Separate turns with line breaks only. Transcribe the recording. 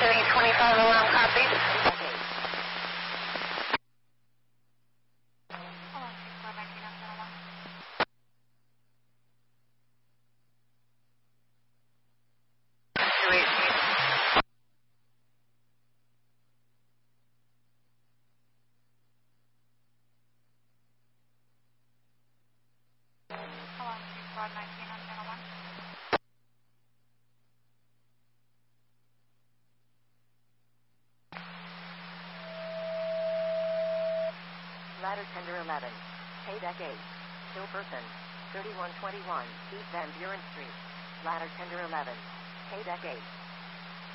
Getting 25 alarm copies.
Ladder Tender 11. Haydeck 8. Kill person. 3121 East Van Buren Street. Ladder Tender 11. Haydeck 8.